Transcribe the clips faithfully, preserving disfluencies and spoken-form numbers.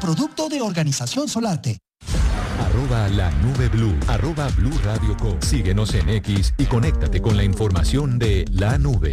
producto de Organización Solarte. Arroba la nube blue, arroba blue radio com. Síguenos en X y conéctate con la información de la nube.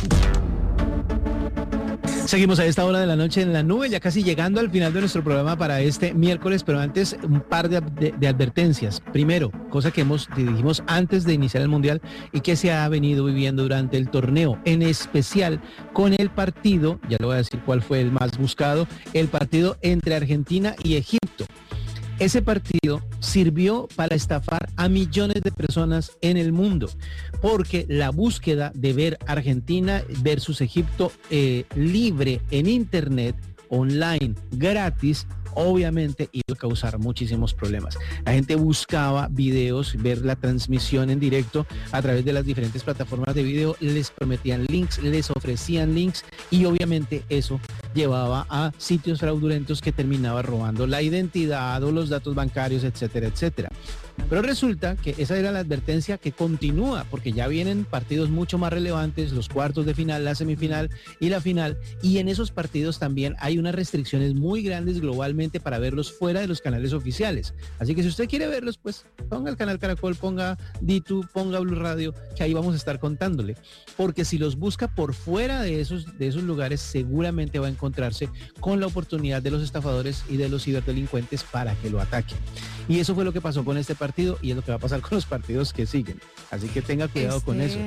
Seguimos a esta hora de la noche en la nube, ya casi llegando al final de nuestro programa para este miércoles, pero antes un par de, de, de advertencias. Primero, cosa que hemos que dijimos antes de iniciar el Mundial y que se ha venido viviendo durante el torneo, en especial con el partido, ya le voy a decir cuál fue el más buscado, el partido entre Argentina y Egipto. Ese partido sirvió para estafar a millones de personas en el mundo, porque la búsqueda de ver Argentina versus Egipto eh, libre en internet, online, gratis, obviamente iba a causar muchísimos problemas. La gente buscaba videos, ver la transmisión en directo a través de las diferentes plataformas de video, les prometían links, les ofrecían links y obviamente eso llevaba a sitios fraudulentos que terminaban robando la identidad o los datos bancarios, etcétera, etcétera. Pero resulta que esa era la advertencia que continúa, porque ya vienen partidos mucho más relevantes, los cuartos de final, la semifinal y la final, y en esos partidos también hay unas restricciones muy grandes globalmente para verlos fuera de los canales oficiales. Así que si usted quiere verlos, pues ponga el canal Caracol, ponga D dos, ponga Blue Radio, que ahí vamos a estar contándole. Porque si los busca por fuera de esos, de esos lugares, seguramente va a encontrarse con la oportunidad de los estafadores y de los ciberdelincuentes para que lo ataquen. Y eso fue lo que pasó con este partido y es lo que va a pasar con los partidos que siguen. Así que tenga cuidado este, con eso.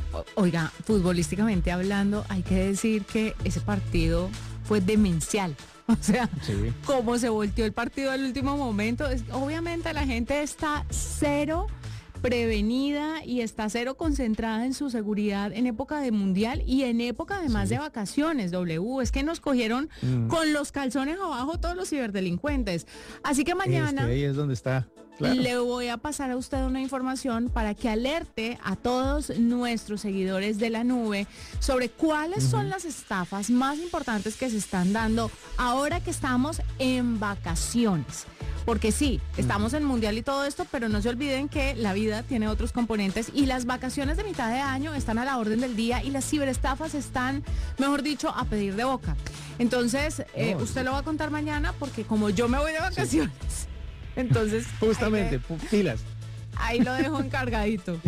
Oiga, futbolísticamente hablando, hay que decir que ese partido fue demencial. O sea, sí. Cómo se volteó el partido al último momento. Es, obviamente la gente está cero prevenida y está cero concentrada en su seguridad en época de mundial y en época además sí. de vacaciones, W. Es que nos cogieron mm. con los calzones abajo todos los ciberdelincuentes. Así que mañana... Es que ahí es donde está. Claro. Le voy a pasar a usted una información para que alerte a todos nuestros seguidores de la nube sobre cuáles uh-huh. son las estafas más importantes que se están dando ahora que estamos en vacaciones. Porque sí, estamos en Mundial y todo esto, pero no se olviden que la vida tiene otros componentes y las vacaciones de mitad de año están a la orden del día y las ciberestafas están, mejor dicho, a pedir de boca. Entonces, eh, oh, usted lo va a contar mañana porque como yo me voy de vacaciones, sí. entonces... Justamente, ahí, pilas. Ahí lo dejo encargadito.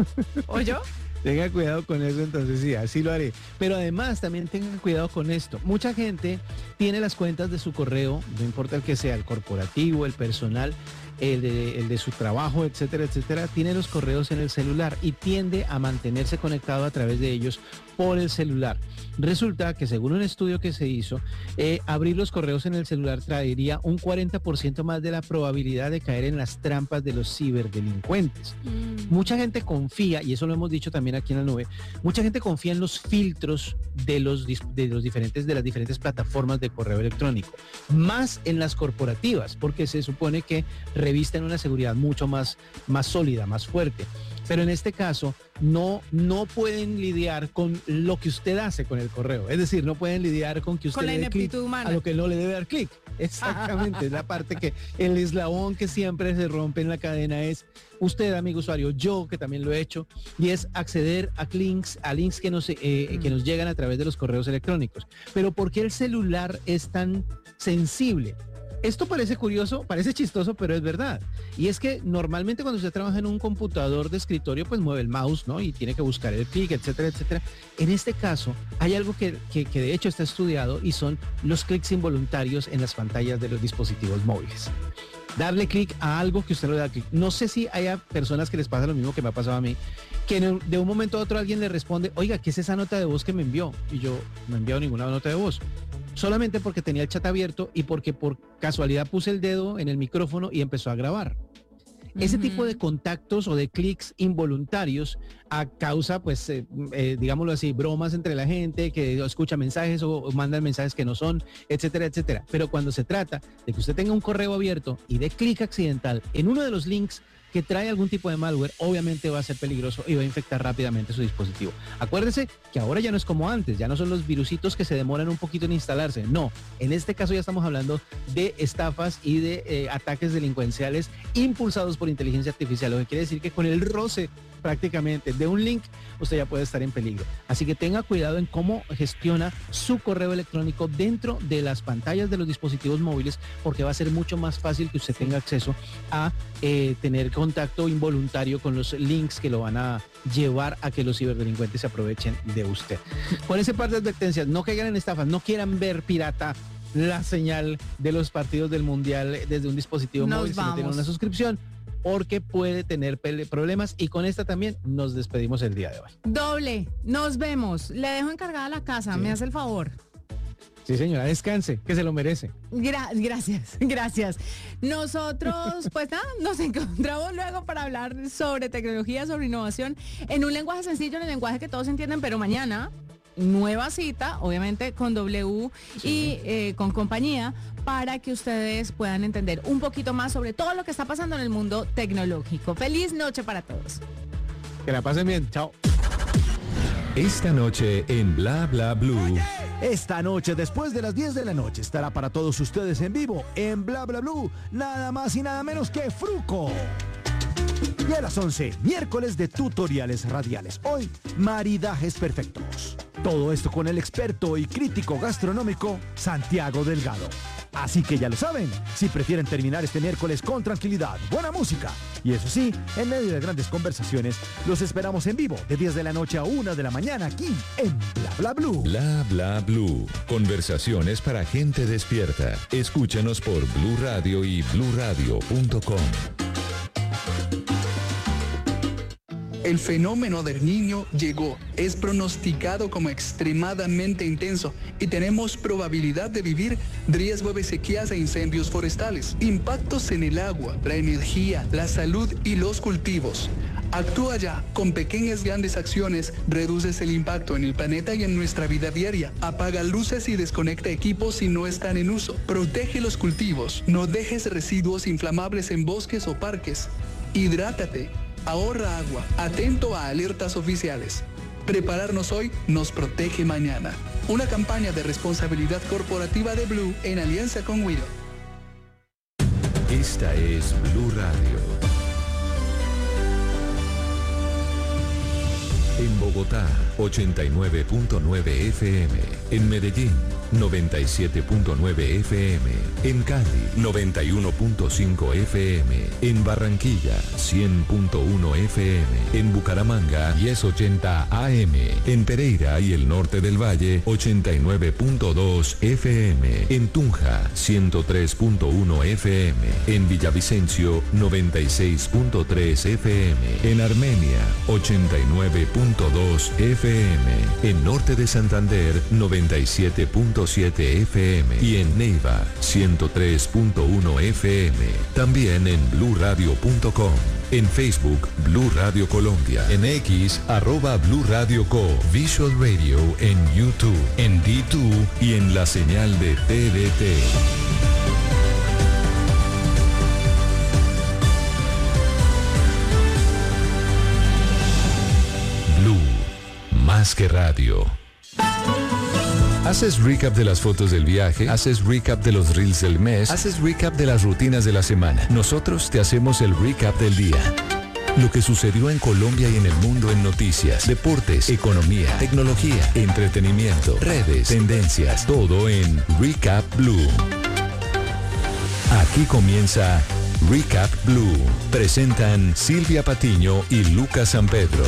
¿Oyó? Tenga cuidado con eso, entonces sí, así lo haré. Pero además también tenga cuidado con esto. Mucha gente tiene las cuentas de su correo, no importa el que sea, el corporativo, el personal, el de, el de su trabajo, etcétera, etcétera, tiene los correos en el celular y tiende a mantenerse conectado a través de ellos por el celular. Resulta que según un estudio que se hizo, eh, abrir los correos en el celular traería un cuarenta por ciento más de la probabilidad de caer en las trampas de los ciberdelincuentes. Mm. Mucha gente confía, y eso lo hemos dicho también aquí en la nube, mucha gente confía en los filtros de los, de los diferentes, de las diferentes plataformas de correo electrónico, más en las corporativas, porque se supone que revisten una seguridad mucho más, más sólida, más fuerte. Pero en este caso no, no pueden lidiar con lo que usted hace con el correo. Es decir, no pueden lidiar con que usted con le dé clic a lo que no le debe dar clic. Exactamente, es la parte que el eslabón que siempre se rompe en la cadena es usted, amigo usuario, yo que también lo he hecho, y es acceder a links, a links que nos, eh, mm. que nos llegan a través de los correos electrónicos. Pero ¿por qué el celular es tan sensible? Esto parece curioso, parece chistoso, pero es verdad. Y es que normalmente cuando usted trabaja en un computador de escritorio, pues mueve el mouse, ¿no? Y tiene que buscar el clic, etcétera, etcétera. En este caso, hay algo que, que, que de hecho está estudiado y son los clics involuntarios en las pantallas de los dispositivos móviles. Darle clic a algo que usted no le da clic. No sé si haya personas que les pasa lo mismo que me ha pasado a mí, que de un momento a otro alguien le responde, oiga, ¿qué es esa nota de voz que me envió? Y yo no he enviado ninguna nota de voz. Solamente porque tenía el chat abierto y porque por casualidad puse el dedo en el micrófono y empezó a grabar. Uh-huh. Ese tipo de contactos o de clics involuntarios a causa, pues, eh, eh, digámoslo así, bromas entre la gente que escucha mensajes o, o mandan mensajes que no son, etcétera, etcétera. Pero cuando se trata de que usted tenga un correo abierto y de clic accidental en uno de los links que trae algún tipo de malware, obviamente va a ser peligroso y va a infectar rápidamente su dispositivo. Acuérdese que ahora ya no es como antes, ya no son los virusitos que se demoran un poquito en instalarse, no, en este caso ya estamos hablando de estafas y de eh, ataques delincuenciales impulsados por inteligencia artificial, lo que quiere decir que con el roce prácticamente de un link, usted ya puede estar en peligro. Así que tenga cuidado en cómo gestiona su correo electrónico dentro de las pantallas de los dispositivos móviles, porque va a ser mucho más fácil que usted tenga acceso a eh, tener contacto involuntario con los links que lo van a llevar a que los ciberdelincuentes se aprovechen de usted. Por ese par de advertencias, no caigan en estafas, no quieran ver pirata la señal de los partidos del Mundial desde un dispositivo Nos móvil, si no tienen una suscripción, porque puede tener problemas. Y con esta también nos despedimos el día de hoy. Doble, nos vemos. Le dejo encargada la casa, sí. Me hace el favor. Sí, señora, descanse, que se lo merece. Gra- gracias, gracias. Nosotros, pues nada, nos encontramos luego para hablar sobre tecnología, sobre innovación, en un lenguaje sencillo, en el lenguaje que todos entienden, pero mañana, nueva cita, obviamente con W sí. y eh, con compañía, para que ustedes puedan entender un poquito más sobre todo lo que está pasando en el mundo tecnológico. Feliz noche para todos. Que la pasen bien, chao. Esta noche en Bla Bla Blue. Esta noche, después de las diez de la noche, estará para todos ustedes en vivo en Bla Bla Blue, nada más y nada menos que Fruco. Y a las once, miércoles de tutoriales radiales. Hoy, maridajes perfectos. Todo esto con el experto y crítico gastronómico Santiago Delgado. Así que ya lo saben, si prefieren terminar este miércoles con tranquilidad, buena música y eso sí, en medio de grandes conversaciones, los esperamos en vivo de diez de la noche a una de la mañana aquí en Bla Bla Blue. Bla Bla Blue. Conversaciones para gente despierta. Escúchanos por Blue Radio y blue radio punto com. El fenómeno del Niño llegó, es pronosticado como extremadamente intenso y tenemos probabilidad de vivir riesgo de sequías e incendios forestales, impactos en el agua, la energía, la salud y los cultivos. Actúa ya, con pequeñas grandes acciones reduces el impacto en el planeta y en nuestra vida diaria. Apaga luces y desconecta equipos si no están en uso. Protege los cultivos, no dejes residuos inflamables en bosques o parques. Hidrátate. Ahorra agua, atento a alertas oficiales. Prepararnos hoy nos protege mañana. Una campaña de responsabilidad corporativa de Blue en alianza con Wido. Esta es Blue Radio. En Bogotá, ochenta y nueve punto nueve F M. En Medellín, noventa y siete punto nueve F M. En Cali, noventa y uno punto cinco F M. En Barranquilla, cien punto uno F M. En Bucaramanga, diez ochenta A M. En Pereira y el norte del Valle, ochenta y nueve punto dos F M. En Tunja, ciento tres punto uno F M. En Villavicencio, noventa y seis punto tres F M. En Armenia, ochenta y nueve punto dos F M. En norte de Santander, noventa y siete punto siete F M. Y en Neiva, ciento tres punto uno F M. También en blue radio punto com. En Facebook, Blue Radio Colombia. En X, arroba Blue Radio Co. Visual Radio en YouTube, en D dos y en la señal de T D T. Blue, más que radio. ¿Haces recap de las fotos del viaje? ¿Haces recap de los reels del mes? ¿Haces recap de las rutinas de la semana? Nosotros te hacemos el recap del día. Lo que sucedió en Colombia y en el mundo en noticias, deportes, economía, tecnología, entretenimiento, redes, tendencias, todo en Recap Blue. Aquí comienza Recap Blue. Presentan Silvia Patiño y Lucas San Pedro.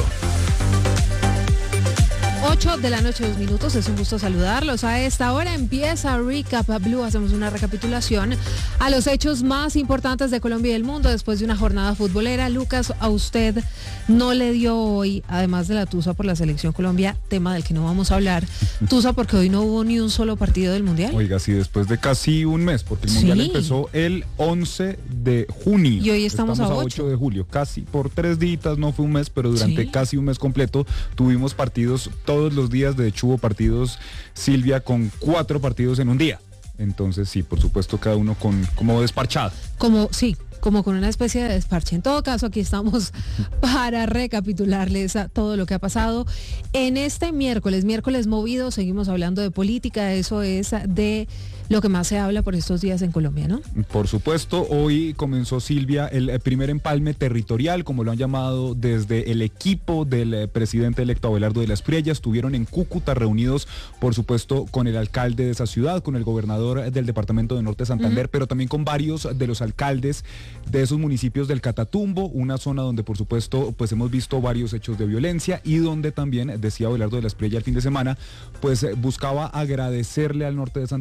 ocho de la noche, dos minutos, es un gusto saludarlos. A esta hora empieza Recap Blue, hacemos una recapitulación a los hechos más importantes de Colombia y del mundo después de una jornada futbolera. Lucas, a usted no le dio hoy, además de la tusa por la Selección Colombia, tema del que no vamos a hablar, tusa porque hoy no hubo ni un solo partido del Mundial. Oiga, sí, después de casi un mes, porque el Mundial sí. empezó el once de junio. Y hoy estamos, estamos a ocho de julio, casi por tres días, no fue un mes, pero durante sí. casi un mes completo tuvimos partidos todos los días. De hecho hubo partidos, Silvia, con cuatro partidos en un día. Entonces sí, por supuesto, cada uno con como desparchado. como, sí, como con una especie de desparche. En todo caso, aquí estamos para recapitularles a todo lo que ha pasado en este miércoles, miércoles movido. Seguimos hablando de política, eso es de lo que más se habla por estos días en Colombia, ¿no? Por supuesto, hoy comenzó, Silvia, el primer empalme territorial, como lo han llamado desde el equipo del presidente electo Abelardo de la Espriella. Estuvieron en Cúcuta reunidos, por supuesto, con el alcalde de esa ciudad, con el gobernador del departamento de Norte de Santander, uh-huh. pero también con varios de los alcaldes de esos municipios del Catatumbo, una zona donde, por supuesto, pues hemos visto varios hechos de violencia y donde también, decía Abelardo de la Espriella el fin de semana, pues buscaba agradecerle al norte de Santander